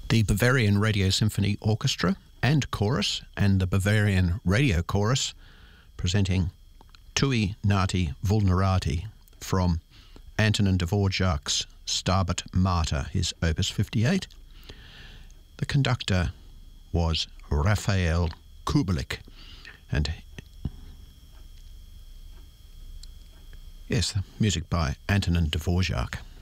The Bavarian Radio Symphony Orchestra and Chorus and the Bavarian Radio Chorus presenting Tui Nati Vulnerati from Antonin Dvorak's Stabat Mater, his Opus 58. The conductor was Raphael Kubelik, and yes, the music by Antonin Dvorak.